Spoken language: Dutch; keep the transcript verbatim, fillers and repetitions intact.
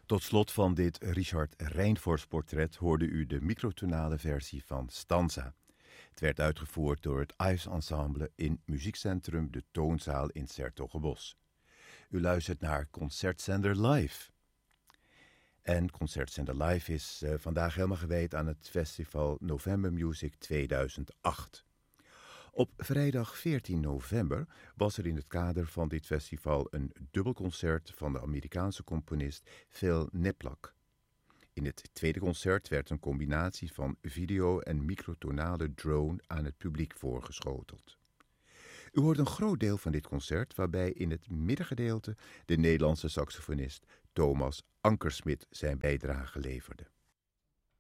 Tot slot van dit Richard Rijnfors portret hoorde u de microtonale versie van Stanza. Het werd uitgevoerd door het Ives Ensemble in muziekcentrum De Toonzaal in 's-Hertogenbosch. U luistert naar Concertzender Live. En Concertzender Live is uh, vandaag helemaal gewijd aan het festival November Music tweeduizend acht. Op vrijdag veertien november was er in het kader van dit festival een dubbelconcert van de Amerikaanse componist Phil Neplak. In het tweede concert werd een combinatie van video en microtonale drone aan het publiek voorgeschoteld. U hoort een groot deel van dit concert waarbij in het middengedeelte de Nederlandse saxofonist Thomas Ankersmit zijn bijdrage leverde.